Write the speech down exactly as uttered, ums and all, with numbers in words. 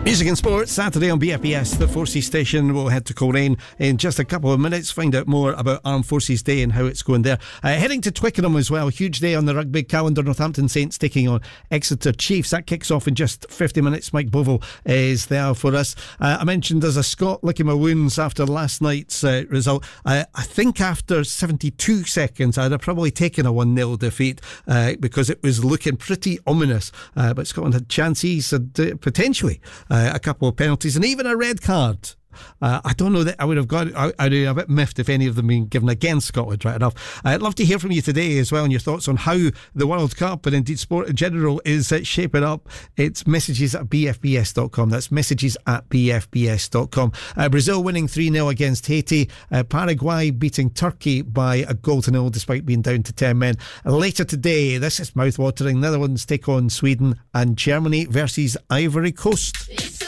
Music and Sports, Saturday on B F B S, the Forces station. We'll head to Coleraine in just a couple of minutes, find out more about Armed Forces Day and how it's going there. Uh, heading to Twickenham as well, huge day on the rugby calendar. Northampton Saints taking on Exeter Chiefs. That kicks off in just fifty minutes. Mike Bovell is there for us. Uh, I mentioned there's a Scot licking my wounds after last night's uh, result. Uh, I think after seventy-two seconds, I'd have probably taken a one nil defeat uh, because it was looking pretty ominous. Uh, but Scotland had chances and uh, potentially Uh, a couple of penalties and even a red card. Uh, I don't know that I would have got. I, I'd be a bit miffed if any of them been given against Scotland, right enough. I'd love to hear from you today as well and your thoughts on how the World Cup and indeed sport in general is uh, shaping up. It's messages at b f b s dot com. That's messages at b f b s dot com. Uh, Brazil winning three nil against Haiti. Uh, Paraguay beating Turkey by a goal to nil despite being down to ten men. Uh, later today, this is mouth-watering. Netherlands take on Sweden and Germany versus Ivory Coast.